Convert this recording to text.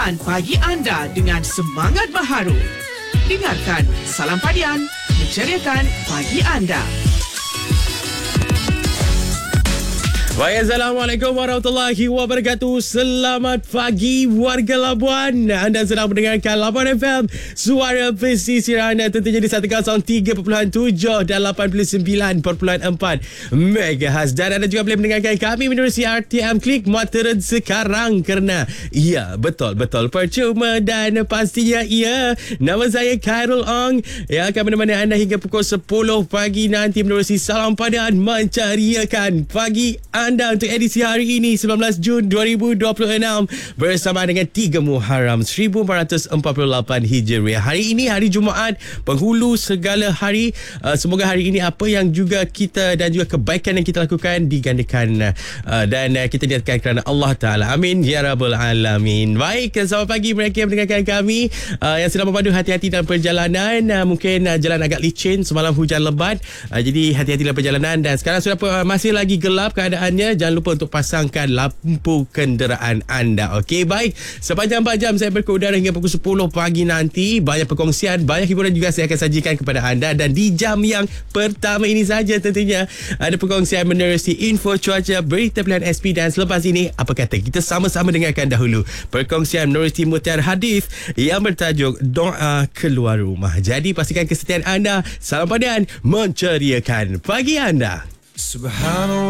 Mulakan pagi anda dengan semangat baharu. Dengarkan Salam Padian, menceriakan pagi anda. Baik, Assalamualaikum warahmatullahi wabarakatuh. Selamat pagi warga Labuan. Anda sedang mendengarkan Labuan FM, suara pesisir anda, tentunya di 103.7 dan 89.4 MHz. Dan anda juga boleh mendengarkan kami menerusi RTM Klik Mataran sekarang, kerana ya, betul percuma dan pastinya ya. Nama saya Khairul Ong yang akan menemani anda hingga pukul 10 pagi nanti menerusi Salam Padian, menceriakan pagi anda untuk edisi hari ini 19 Jun 2026 bersama dengan 3 Muharram 1448 Hijriah. Hari ini hari Jumaat, penghulu segala hari. Semoga hari ini apa yang juga kita dan juga kebaikan yang kita lakukan digandakan dan kita dinyatakan kerana Allah Ta'ala. Amin ya Rabbal Alamin. Baik, selamat pagi mereka yang mendengarkan kami yang sedang memandu. Hati-hati dalam perjalanan. Mungkin jalan agak licin, semalam hujan lebat, jadi hati-hati dalam perjalanan. Dan sekarang sudah masih lagi gelap keadaannya. Jangan lupa untuk pasangkan lampu kenderaan anda. Okey, baik. Sepanjang 4 jam saya berkeudara hingga pukul 10 pagi nanti. Banyak perkongsian, banyak hiburan juga saya akan sajikan kepada anda. Dan di jam yang pertama ini saja tentunya ada perkongsian menerusi info cuaca, berita pilihan SP. Dan selepas ini, apa kata kita sama-sama dengarkan dahulu perkongsian menerusi mutiara hadis yang bertajuk Doa Keluar Rumah. Jadi pastikan kesetiaan anda. Salam Padian, menceriakan pagi anda. Subhanallah.